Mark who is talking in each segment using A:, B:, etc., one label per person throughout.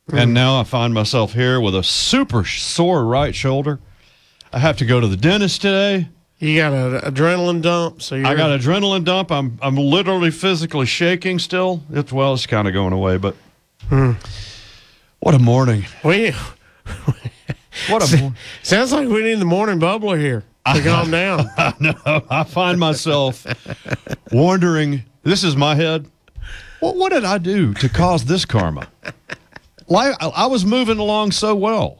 A: And now I find myself here with a super sore right shoulder. I have to go to the dentist today.
B: You got an adrenaline dump.
A: I got an adrenaline dump. I'm literally physically shaking still. It's kind of going away, but what a morning.
B: Sounds like we need the morning bubbler here to calm down.
A: I know. I find myself wondering, this is my head, what did I do to cause this karma? I was moving along so well.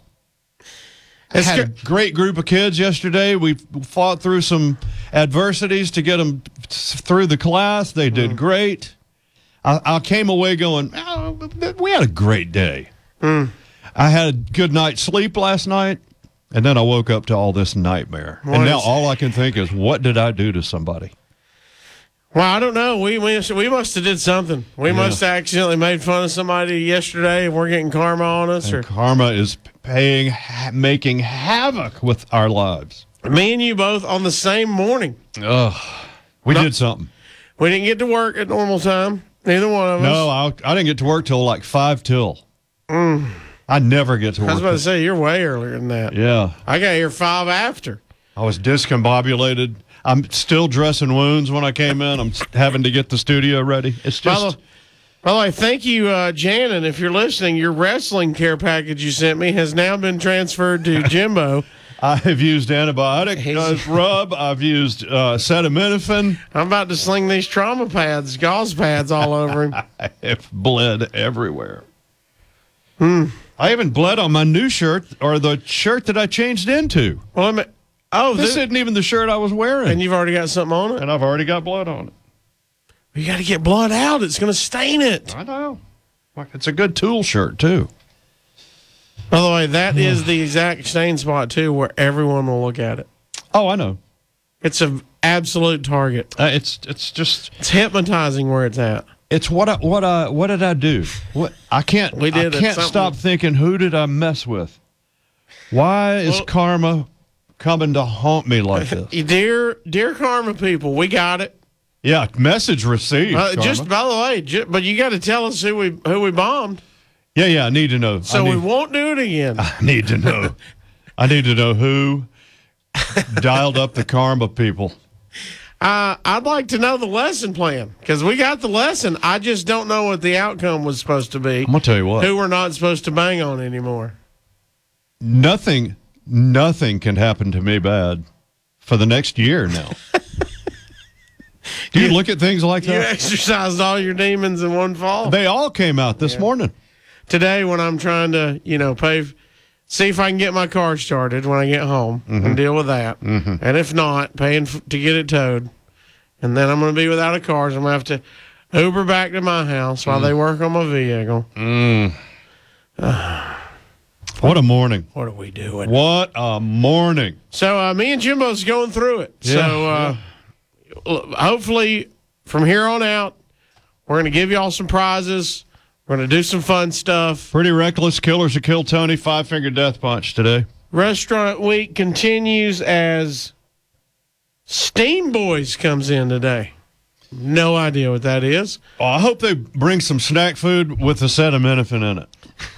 A: I had a great group of kids yesterday. We fought through some adversities to get them through the class. They did great. I came away going, we had a great day. I had a good night's sleep last night, and then I woke up to all this nightmare. And now all I can think is, what did I do to somebody?
B: Well, I don't know. We must have did something. We must have accidentally made fun of somebody yesterday, and we're getting karma on us.
A: And karma is making havoc with our lives.
B: Me and you both on the same morning.
A: We did something.
B: We didn't get to work at normal time. Neither one of us.
A: No, I didn't get to work till like 5 till. I never get to work.
B: I was about to say, you're way earlier than that.
A: Yeah.
B: I got here 5 after.
A: I was discombobulated. I'm still dressing wounds when I came in. I'm having to get the studio ready. It's just...
B: By the way, thank you, Janet. If you're listening, your wrestling care package you sent me has now been transferred to Jimbo.
A: I've used antibiotic rub. I've used acetaminophen.
B: I'm about to sling these trauma pads, gauze pads all over him.
A: I have bled everywhere. I even bled on my new shirt, or the shirt that I changed into.
B: Well,
A: this isn't even the shirt I was wearing.
B: And you've already got something on it?
A: And I've already got blood on it.
B: You got to get blood out. It's going to stain it.
A: I know. It's a good tool shirt, too.
B: By the way, that is the exact stain spot, too, where everyone will look at it.
A: Oh, I know.
B: It's an absolute target.
A: It's
B: hypnotizing where it's at.
A: It's what did I do? I can't stop thinking, who did I mess with? Why is karma coming to haunt me like this?
B: Dear karma people, we got it.
A: Yeah, message received.
B: Just by the way, but you got to tell us who we bombed.
A: Yeah, I need to know.
B: So we won't do it again.
A: I need to know. I need to know who dialed up the karma people.
B: I'd like to know the lesson plan, because we got the lesson. I just don't know what the outcome was supposed to be.
A: I'm going to tell you what.
B: Who we're not supposed to bang on anymore.
A: Nothing can happen to me bad for the next year now. Do you look at things like that?
B: You exercised all your demons in one fall.
A: They all came out this morning.
B: Today, when I'm trying to, see if I can get my car started when I get home and deal with that. And if not, paying to get it towed. And then I'm going to be without a car, so I'm going to have to Uber back to my house while they work on my vehicle.
A: What a morning.
B: What are we doing?
A: What a morning.
B: So me and Jimbo's going through it. Yeah. So hopefully from here on out, we're going to give you all some prizes. We're going to do some fun stuff.
A: Pretty Reckless, Killers of Kill Tony, 5-finger death punch today.
B: Restaurant week continues as Steam Boys comes in today. No idea what that is.
A: Oh, I hope they bring some snack food with acetaminophen in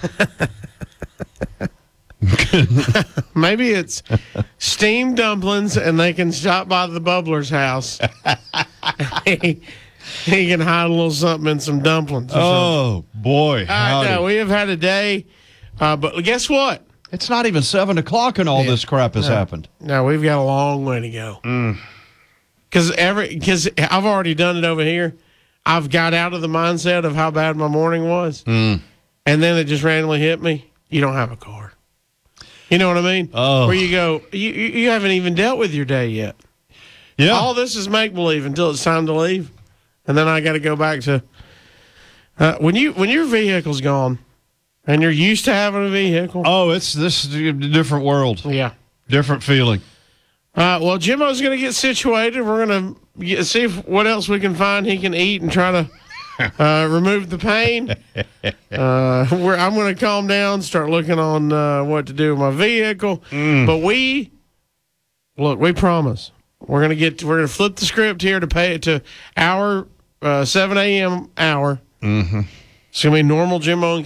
A: it.
B: Maybe it's steamed dumplings, and they can stop by the Bubbler's house. He can hide a little something in some dumplings.
A: Oh, boy.
B: No, we have had a day. But guess what?
A: It's not even 7 o'clock and all this crap has happened.
B: No, we've got a long way to go. Because I've already done it over here. I've got out of the mindset of how bad my morning was. And then it just randomly hit me. You don't have a car. You know what I mean?
A: Oh.
B: Where you go, you haven't even dealt with your day yet.
A: Yeah.
B: All this is make-believe until it's time to leave. And then I got to go back to when your vehicle's gone and you're used to having a vehicle.
A: Oh, this is a different world.
B: Yeah.
A: Different feeling.
B: Well, Jimbo's going to get situated. We're going to see what else we can find he can eat and try to remove the pain. I'm going to calm down, start looking on what to do with my vehicle. But we promise we're going to flip the script here to pay it to our 7 a.m. hour. It's going to be normal Jimbo and